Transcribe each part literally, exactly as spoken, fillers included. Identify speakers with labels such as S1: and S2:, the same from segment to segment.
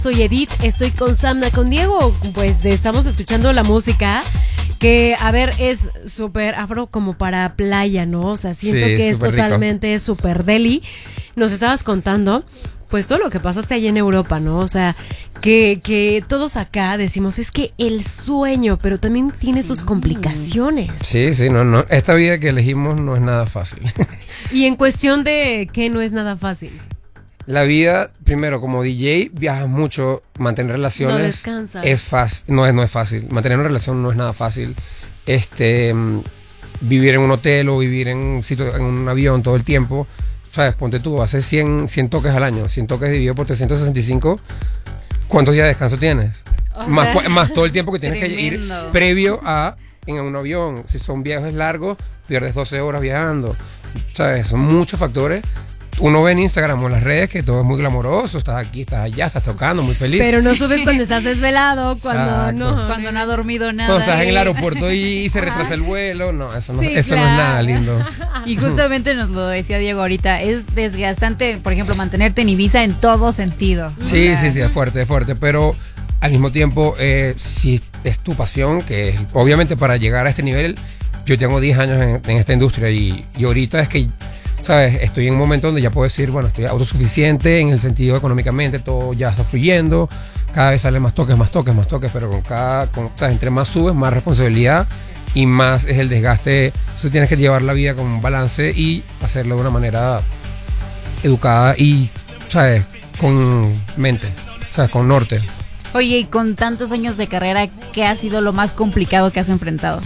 S1: Soy Edith, estoy con Samna, con Diego, pues estamos escuchando la música que, a ver, es súper afro como para playa, ¿no? O sea, siento
S2: Sí,
S1: que es
S2: súper
S1: totalmente súper deli. Nos estabas contando, pues todo lo que pasaste allá en Europa, ¿no? O sea, que, que todos acá decimos, es que el sueño, pero también tiene
S3: Sí.
S1: sus complicaciones.
S2: Sí, sí, no, no. Esta vida que elegimos no es nada fácil.
S1: Y en cuestión de que no es nada fácil.
S2: La vida, primero, como D J, viajas mucho, mantener relaciones.
S1: No descansas.
S2: Es fácil, no es, no es fácil. Mantener una relación no es nada fácil. Este, mm, vivir en un hotel o vivir en un sitio, en un avión todo el tiempo. ¿Sabes? Ponte tú, haces cien, cien toques al año. cien toques dividido por trescientos sesenta y cinco. ¿Cuántos días de descanso tienes?
S1: O
S2: más,
S1: sea,
S2: cua- más todo el tiempo que tienes que ir
S3: Tremendo.
S2: previo a en un avión. Si son viajes largos, pierdes doce horas viajando. ¿Sabes? Son muchos factores. Uno ve en Instagram o en las redes que todo es muy glamoroso. Estás aquí, estás allá, estás tocando, muy feliz.
S1: pero no subes cuando estás desvelado, cuando
S2: Exacto.
S1: no.
S3: Cuando no ha dormido nada.
S2: Cuando estás en el
S3: ¿eh?
S2: aeropuerto y se retrasa el vuelo. No, eso, no,
S1: Sí,
S2: eso no
S1: claro.
S2: es nada lindo.
S3: Y justamente nos lo decía Diego ahorita, es desgastante, por ejemplo, mantenerte en Ibiza en todo sentido.
S2: Sí,
S3: O sea,
S2: sí, sí, es fuerte, es fuerte. Pero al mismo tiempo, eh, si es tu pasión, que obviamente para llegar a este nivel, yo tengo diez años en, en esta industria y, y ahorita es que, ¿sabes? Estoy en un momento donde ya puedo decir, bueno, estoy autosuficiente en el sentido económicamente, todo ya está fluyendo, cada vez salen más toques, más toques, más toques, pero con cada, con, ¿sabes? Entre más subes, más responsabilidad y más es el desgaste. Entonces tienes que llevar la vida con un balance y hacerlo de una manera educada y, ¿sabes? Con mente, ¿sabes? Con norte.
S3: Oye, y con tantos años de carrera, ¿qué ha sido lo más complicado que has enfrentado?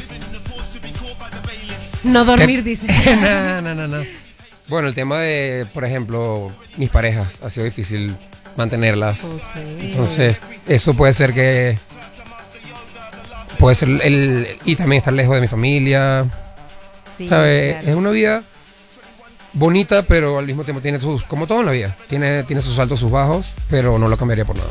S1: No dormir, dice.
S2: no, no, no, no. Bueno, el tema de, por ejemplo, mis parejas, ha sido difícil mantenerlas. Entonces, eso puede ser que... Puede ser el... Y también estar lejos de mi familia.
S3: Sí,
S2: ¿Sabes?
S3: claro.
S2: Es una vida bonita, pero al mismo tiempo tiene sus... Como todo en la vida. Tiene, tiene sus altos, sus bajos, pero no lo cambiaría por nada.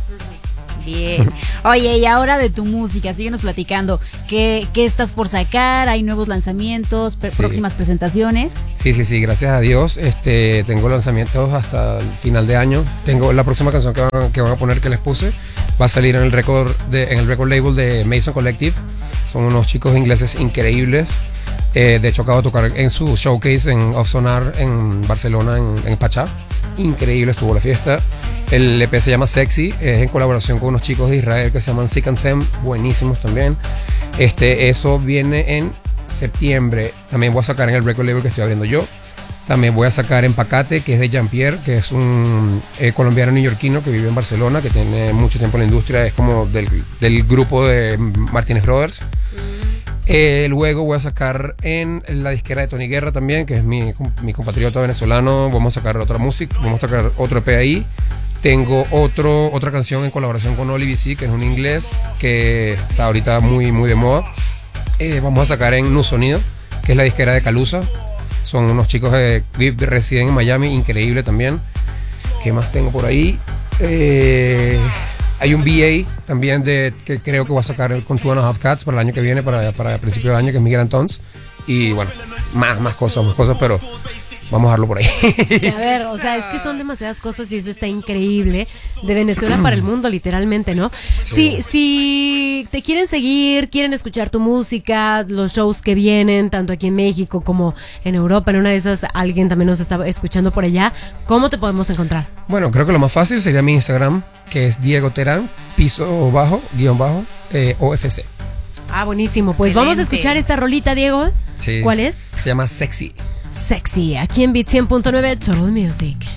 S3: Bien. Oye, y ahora de tu música, síguenos platicando. ¿Qué, qué estás por sacar? ¿Hay nuevos lanzamientos? Pre-
S2: Sí.
S3: ¿Próximas presentaciones?
S2: Sí, sí, sí, gracias a Dios. Este, tengo lanzamientos hasta el final de año. Tengo la próxima canción que van, que van a poner que les puse. Va a salir en el record de, en el record label de Mason Collective. Son unos chicos ingleses increíbles. Eh, de hecho, acabo de tocar en su showcase en Off Sonar en Barcelona, en, en Pachá. Increíble estuvo la fiesta. El E P se llama Sexy, es en colaboración con unos chicos de Israel que se llaman Sick and Sem, buenísimos también. Este, eso viene en septiembre. También voy a sacar en el record label que estoy abriendo yo. También voy a sacar Empacate, que es de Jean-Pierre, que es un eh, colombiano neoyorquino que vive en Barcelona, que tiene mucho tiempo en la industria, es como del, del grupo de Martínez Brothers. Eh, luego voy a sacar en la disquera de Tony Guerra también, que es mi, mi compatriota venezolano. Vamos a sacar otra música, vamos a sacar otro E P ahí. Tengo otro, otra canción en colaboración con Oli B C, que es un inglés que está ahorita muy, muy de moda. Eh, vamos a sacar en Nu Sonido, que es la disquera de Calusa. Son unos chicos que viven, residen en Miami, increíble también. ¿Qué más tengo por ahí? Eh, hay un V A también de, que creo que voy a sacar con Two and a Half Cats para el año que viene, para, para el principio de año, que es Miguel Antons. Y bueno, más, más cosas, más cosas, pero vamos a dejarlo por ahí.
S1: A ver, o sea, es que son demasiadas cosas y eso está increíble. De Venezuela para el mundo, literalmente, ¿no? Si, si te quieren seguir, quieren escuchar tu música, los shows que vienen, tanto aquí en México como en Europa, en una de esas alguien también nos está escuchando por allá, ¿cómo te podemos encontrar?
S2: Bueno, creo que lo más fácil sería mi Instagram, que es Diego Terán, piso bajo, guión bajo, eh, O F C.
S1: Ah, buenísimo. Pues
S3: Excelente.
S1: vamos a escuchar esta rolita, Diego.
S2: Sí.
S1: ¿Cuál es?
S2: Se llama Sexy.
S1: Sexy, aquí en Beat cien punto nueve Total Music.